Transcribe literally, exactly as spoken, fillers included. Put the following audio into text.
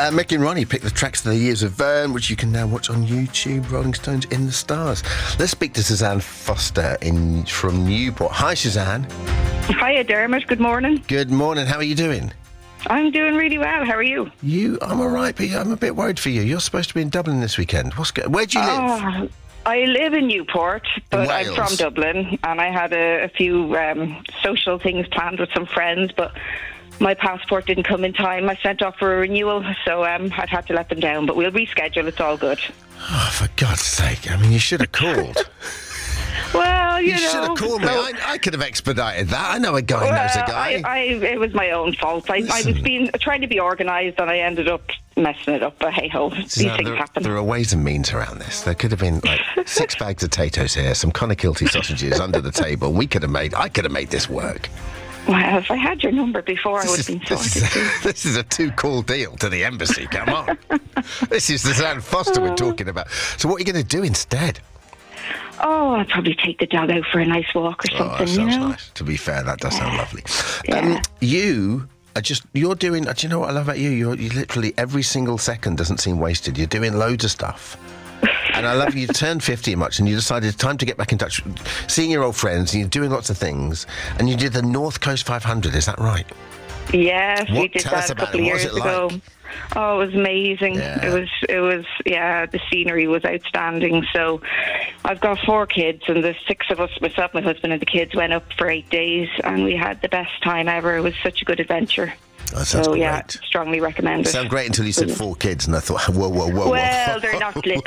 Uh, Mick and Ronnie picked the tracks of the Years of Vern, which you can now watch on YouTube. Rolling Stones in the Stars. Let's speak to Suzanne Foster in from Newport. Hi, Suzanne. Hiya, Dermot. Good morning. Good morning. How are you doing? I'm doing really well. How are you? You, I'm all right, but I'm a bit worried for you. You're supposed to be in Dublin this weekend. What's go- Where do you live? Oh, I live in Newport, but I'm Wales. from Dublin, and I had a, a few um, social things planned with some friends, but my passport didn't come in time. I sent off for a renewal, so um, I'd had to let them down, but we'll reschedule. It's all good. Oh, for God's sake. I mean, you should have called. Well, you, You know. should have called me. so- I, I could have expedited that. I know a guy who well, knows a guy. I, I, it was my own fault. I, I was Listen. being trying to be organised, and I ended up messing it up. But hey ho, these So things there, happen. there are ways and means around this. There could have been like six bags of potatoes here, some Clonakilty sausages under the table. We could have made. I could have made this work. Well, if I had your number before, I would have This is, been this, sorted. is, this is a two-call deal to the embassy. Come on. This is Suzanne Foster we're talking about. So what are you going to do instead? Oh, I'd probably take the dog out for a nice walk or Oh, something, that you sounds know? nice. To be fair, that does sound lovely. Yeah. Um, you are just, you're doing, do you know what I love about you? You're you literally, every single second doesn't seem wasted. You're doing loads of stuff. And I love you turned fifty much and you decided it's time to get back in touch, seeing your old friends, and you're doing lots of things. And you did the North Coast five hundred, is that right? Yes, we What? did Tell us that a about couple it. of What was years it ago. like? Oh, it was amazing. Yeah. It was, it was, yeah, the scenery was outstanding. So I've got four kids, and the six of us, myself, my husband, and the kids, went up for eight days, and we had the best time ever. It was such a good adventure. Oh, that sounds so, great. yeah, strongly recommend it. Sound great until you said four kids, and I thought, whoa, whoa, whoa, Well, whoa. they're not little.